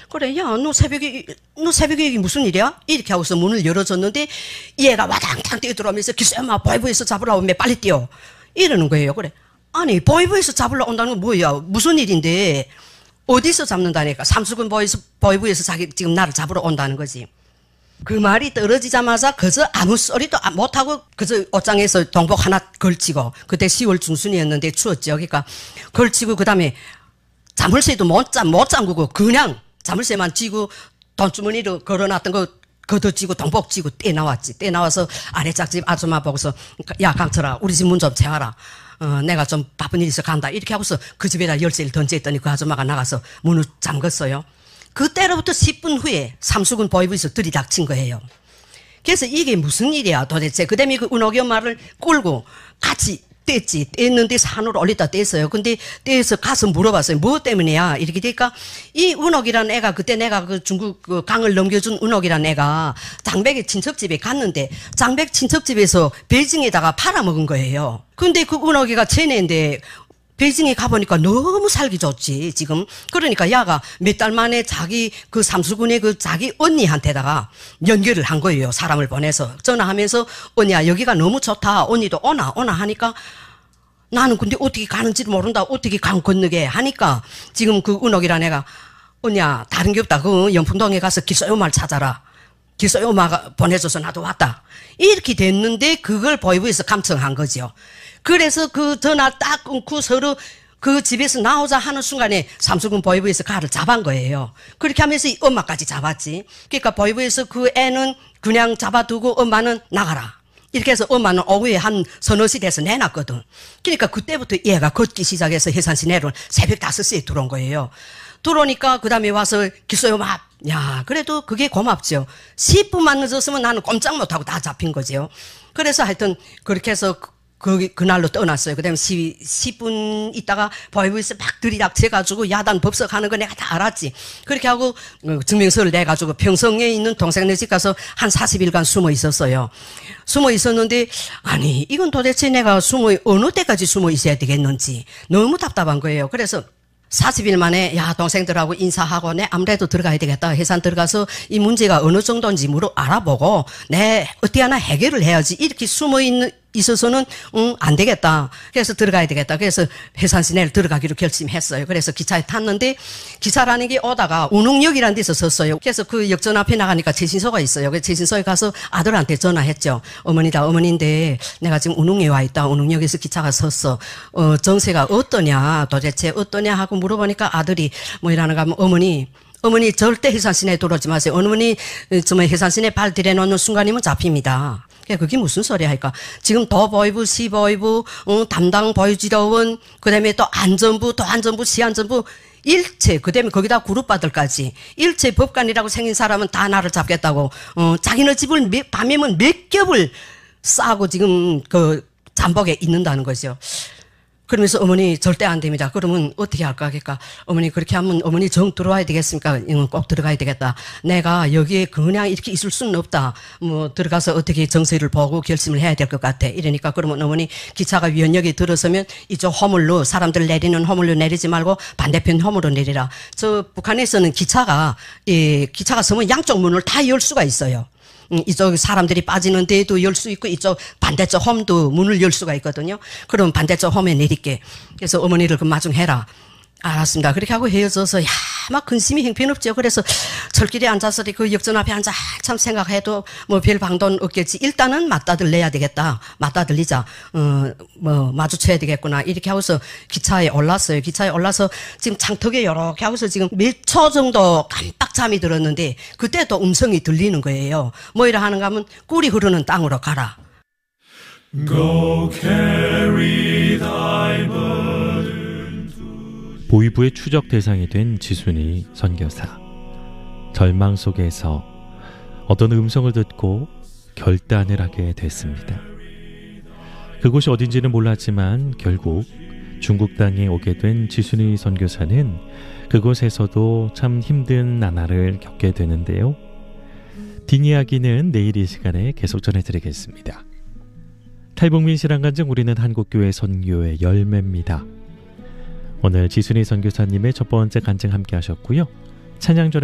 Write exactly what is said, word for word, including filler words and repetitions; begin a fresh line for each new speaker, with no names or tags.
그래, 야, 너 새벽에, 너 새벽에 이게 무슨 일이야? 이렇게 하고서 문을 열어줬는데, 얘가 와당탕 뛰어들어오면서, 기수야, 마, 보이브에서 잡으러 오면 빨리 뛰어. 이러는 거예요. 그래. 아니, 보이브에서 잡으러 온다는 건 뭐야? 무슨 일인데, 어디서 잡는다니까? 삼수군 보이스, 보이브에서 자기, 지금 나를 잡으러 온다는 거지. 그 말이 떨어지자마자 그저 아무 소리도 못하고 그저 옷장에서 동복 하나 걸치고, 그때 시월 중순이었는데 추웠죠. 그러니까 걸치고 그 다음에 자물쇠도 못, 잠, 못 잠그고 그냥 자물쇠만 쥐고 돈주머니로 걸어놨던 거 걷어쥐고 동복 쥐고 떼나왔지. 떼나와서 아래 짝집 아줌마 보고서 야 강철아 우리 집 문 좀 채워라. 어, 내가 좀 바쁜 일이 있어 간다. 이렇게 하고서 그 집에다 열쇠를 던져있더니 그 아줌마가 나가서 문을 잠갔어요. 그때로부터 십 분 후에 삼수군 보이브에서 들이닥친 거예요. 그래서 이게 무슨 일이야 도대체. 그 다음에 그 은옥이 엄마를 끌고 같이 뗐지. 뗐는데 산으로 올리다 뗐어요. 근데 떼서 가서 물어봤어요. 뭐 때문이야? 이렇게 되니까 이 은옥이라는 애가 그때 내가 그 중국 그 강을 넘겨준 은옥이라는 애가 장백의 친척집에 갔는데 장백 친척집에서 베이징에다가 팔아먹은 거예요. 근데 그 은옥이가 쟤네인데 베이징에 가보니까 너무 살기 좋지, 지금. 그러니까 야가 몇 달 만에 자기 그 삼수군의 그 자기 언니한테다가 연결을 한 거예요. 사람을 보내서. 전화하면서, 언니야, 여기가 너무 좋다. 언니도 오나, 오나 하니까 나는 근데 어떻게 가는지를 모른다. 어떻게 강 건너게 하니까 지금 그 은옥이라는 애가 언니야, 다른 게 없다. 그 연풍동에 가서 기소요말 찾아라. 기소요마가 보내줘서 나도 왔다. 이렇게 됐는데 그걸 보이브에서 감청한 거죠. 그래서 그 전화 딱 끊고 서로 그 집에서 나오자 하는 순간에 삼수군 보이브에서 가를 잡은 거예요. 그렇게 하면서 이 엄마까지 잡았지. 그러니까 보이브에서 그 애는 그냥 잡아두고 엄마는 나가라. 이렇게 해서 엄마는 오후에 한 서너 시 돼서 내놨거든. 그러니까 그때부터 얘가 걷기 시작해서 해산시 내로 새벽 다섯 시에 들어온 거예요. 들어오니까 그 다음에 와서 기소요 막. 야, 그래도 그게 고맙죠. 십 분만 늦었으면 나는 꼼짝 못하고 다 잡힌 거죠. 그래서 하여튼 그렇게 해서 그, 그날로 떠났어요. 그 다음에 십 분 있다가 보이브에서 막 들이닥쳐가지고 야단 법석하는 거 내가 다 알았지. 그렇게 하고 증명서를 내가지고 평성에 있는 동생네 집 가서 한 사십 일간 숨어 있었어요. 숨어 있었는데, 아니, 이건 도대체 내가 숨어, 어느 때까지 숨어 있어야 되겠는지 너무 답답한 거예요. 그래서 사십 일 만에 야 동생들하고 인사하고 내 아무래도 들어가야 되겠다. 해산 들어가서 이 문제가 어느 정도인지 물어 알아보고 내 어떻게 하나 해결을 해야지. 이렇게 숨어 있는 있어서는 응, 안 되겠다. 그래서 들어가야 되겠다. 그래서 해산 시내를 들어가기로 결심했어요. 그래서 기차에 탔는데 기차라는 게 오다가 운흥역이라는 데서 섰어요. 그래서 그 역전 앞에 나가니까 최신소가 있어요. 그래서 최신소에 가서 아들한테 전화했죠. 어머니다, 어머니인데 내가 지금 운흥에 와 있다. 운흥역에서 기차가 섰어. 어, 정세가 어떠냐? 도대체 어떠냐? 하고 물어보니까 아들이 뭐 이러는가 하면 어머니 어머니 절대 해산시내에 들어오지 마세요. 어머니 정말 해산시내에 발 들여놓는 순간이면 잡힙니다. 그게 무슨 소리야 하니까 지금 더 보이브, 시 보이브, 어, 담당 보이지로원, 그 다음에 또 안전부, 또 안전부, 시안전부, 일체, 그 다음에 거기다 그룹바들까지 일체 법관이라고 생긴 사람은 다 나를 잡겠다고, 어, 자기네 집을 몇, 밤이면 몇 겹을 싸고 지금 그 잠복에 있는다는 거죠. 그러면서 어머니 절대 안 됩니다. 그러면 어떻게 할까? 그러니까 어머니 그렇게 하면 어머니 정 들어와야 되겠습니까? 이건 꼭 들어가야 되겠다. 내가 여기에 그냥 이렇게 있을 수는 없다. 뭐 들어가서 어떻게 정세를 보고 결심을 해야 될 것 같아. 이러니까 그러면 어머니 기차가 위원역에 들어서면 이쪽 허물로 사람들 내리는 허물로 내리지 말고 반대편 허물로 내리라. 저 북한에서는 기차가 이 기차가 서면 양쪽 문을 다 열 수가 있어요. 이쪽 사람들이 빠지는 데도 열 수 있고 이쪽 반대쪽 홈도 문을 열 수가 있거든요. 그럼 반대쪽 홈에 내릴게. 그래서 어머니를 그 마중 해라. 알았습니다. 그렇게 하고 헤어져서 야 막 근심이 형편없죠. 그래서 철길에 앉아서 그 역전 앞에 앉아 참 생각해도 뭐 별 방도는 없겠지. 일단은 맞다들려야 되겠다. 맞다들리자. 어 뭐 마주쳐야 되겠구나. 이렇게 하고서 기차에 올랐어요. 기차에 올라서 지금 창턱에 이렇게 하고서 지금 몇 초 정도 깜빡 잠이 들었는데 그때 또 음성이 들리는 거예요. 뭐 이라 하는가 하면 꿀이 흐르는 땅으로 가라.
Go carry thy burden.
보위부의 추적 대상이 된 지순이 선교사. 절망 속에서 어떤 음성을 듣고 결단을 하게 됐습니다. 그곳이 어딘지는 몰랐지만 결국 중국 땅에 오게 된 지순이 선교사는 그곳에서도 참 힘든 나날을 겪게 되는데요. 뒷이야기는 내일 이 시간에 계속 전해드리겠습니다. 탈북민 신앙간증 우리는 한국교회 선교의 열매입니다. 오늘 지순이 선교사님의 첫 번째 간증 함께 하셨고요. 찬양 전에